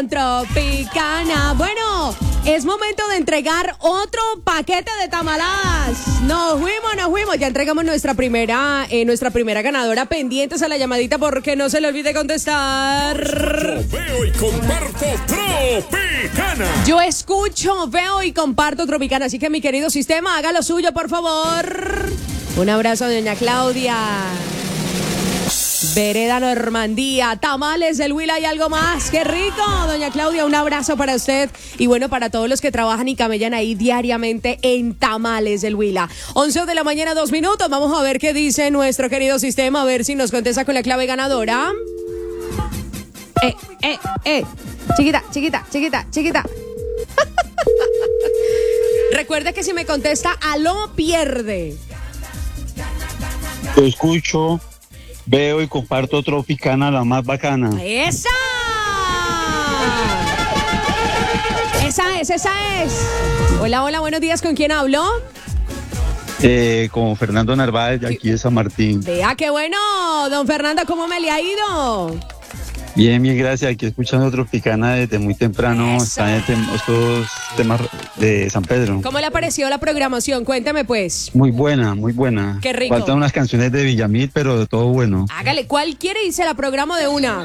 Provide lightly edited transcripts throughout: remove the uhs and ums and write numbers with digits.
Tropicana. Bueno, es momento de entregar otro paquete de tamaladas. Nos fuimos. Ya entregamos nuestra primera ganadora. Pendientes a la llamadita porque no se le olvide contestar. Yo veo y comparto Tropicana. Yo escucho, veo y comparto Tropicana. Así que mi querido sistema, haga lo suyo, por favor. Un abrazo a doña Claudia. Vereda Normandía, tamales del Huila y algo más. ¡Qué rico! Doña Claudia, un abrazo para usted y bueno, para todos los que trabajan y camellan ahí diariamente en tamales del Huila. 11 de la mañana, 2 minutos. Vamos a ver qué dice nuestro querido sistema, a ver si nos contesta con la clave ganadora. Chiquita. Recuerde que si me contesta aló, pierde. Lo escucho, veo y comparto Tropicana, la más bacana. ¡Esa es! Hola, buenos días, ¿con quién hablo? Con Fernando Narváez, de aquí de San Martín. Vea, qué bueno, don Fernando, ¿cómo me le ha ido? Bien, gracias. Aquí escuchando Tropicana desde muy temprano. Eso. Están estos temas de San Pedro. ¿Cómo le ha parecido la programación? Cuéntame, pues. Muy buena. Qué rico. Faltan unas canciones de Villamil, pero de todo bueno. Hágale, ¿cuál quiere y se la programo de una?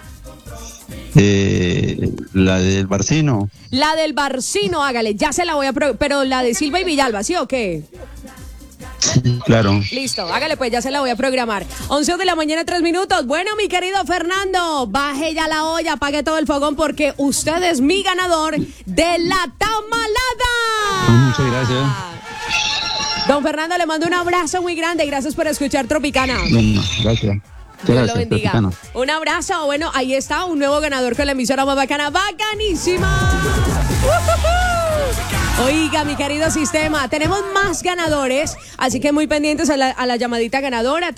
La del Barcino. La del Barcino, hágale, ya se la voy a pero la de Silva y Villalba, ¿sí o qué? Claro. Listo, hágale pues, ya se la voy a programar. 11 de la mañana, 3 minutos. Bueno, mi querido Fernando, baje ya la olla, apague todo el fogón porque usted es mi ganador de la tamalada. Muchas gracias. Don Fernando, le mando un abrazo muy grande y gracias por escuchar Tropicana. Bueno, gracias. Dios lo bendiga. Tropicana. Un abrazo. Bueno, ahí está un nuevo ganador con la emisora más bacana. ¡Bacanísima! Oiga, mi querido sistema, tenemos más ganadores, así que muy pendientes a la llamadita ganadora,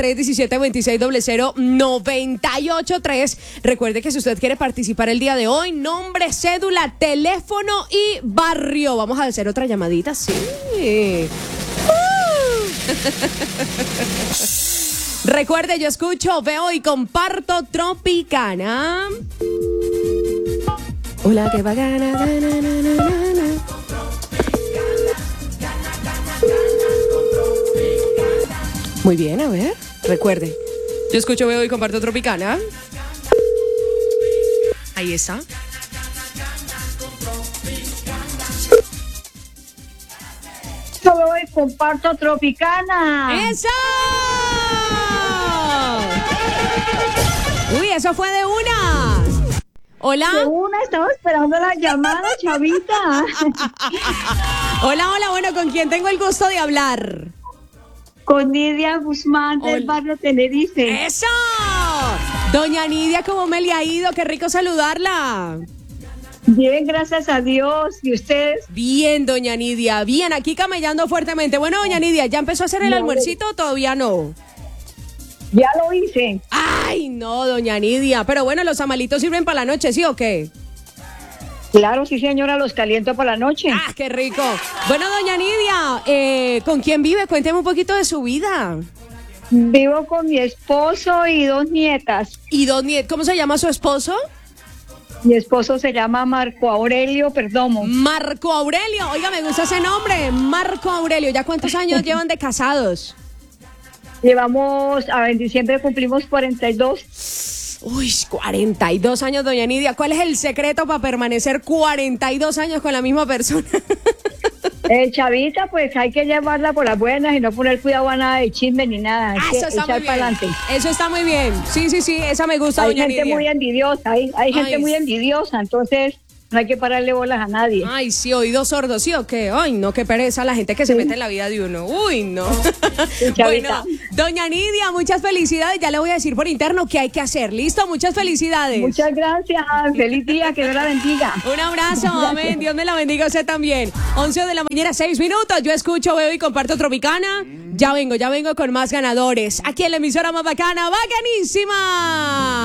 317-2600-983. Recuerde que si usted quiere participar el día de hoy, nombre, cédula, teléfono y barrio. Vamos a hacer otra llamadita, sí. Recuerde, yo escucho, veo y comparto Tropicana. Hola, qué bacana. Muy bien, a ver, recuerde, yo escucho, veo y comparto Tropicana. Ahí está. Yo veo y comparto Tropicana. ¡Eso! Uy, eso fue de una. Hola. De una, estaba esperando la llamada, chavita. Hola, bueno, ¿con quién tengo el gusto de hablar? Con Nidia Guzmán del barrio Tenerife. ¡Eso! Doña Nidia, ¿cómo me le ha ido? Qué rico saludarla. Bien, gracias a Dios. ¿Y ustedes? Bien, doña Nidia, bien, aquí camellando fuertemente. Bueno, doña Nidia, ¿ya empezó a hacer el almuercito o todavía no? Ya lo hice. Ay, no, doña Nidia, pero bueno, los tamalitos sirven para la noche, ¿sí o qué? Claro, sí, señora, los caliento para la noche. ¡Ah, qué rico! Bueno, doña Nidia, ¿con quién vive? Cuénteme un poquito de su vida. Vivo con mi esposo y 2 nietas. ¿Y cómo se llama su esposo? Mi esposo se llama Marco Aurelio Perdomo. Marco Aurelio, oiga, me gusta ese nombre, Marco Aurelio. ¿Ya cuántos años llevan de casados? Llevamos, en diciembre cumplimos 42. Uy, 42 años, doña Nidia. ¿Cuál es el secreto para permanecer 42 años con la misma persona? Chavita, pues hay que llevarla por las buenas y no poner cuidado a nada de chisme ni nada. Eso está muy bien. Eso está muy bien. Sí, esa me gusta, doña Nidia. Hay gente muy envidiosa, hay gente muy envidiosa, entonces no hay que pararle bolas a nadie. Ay, sí, oídos sordos, ¿sí o qué? Ay, no, qué pereza la gente que se mete en la vida de uno. Uy, no. Bueno, doña Nidia, muchas felicidades. Ya le voy a decir por interno qué hay que hacer. ¿Listo? Muchas felicidades. Muchas gracias. Feliz día, que Dios la bendiga. Un abrazo, amén. Dios me la bendiga a usted también. 11 de la mañana, 6 minutos. Yo escucho, veo y comparto Tropicana. Ya vengo con más ganadores. Aquí en la emisora más bacana, bacanísima.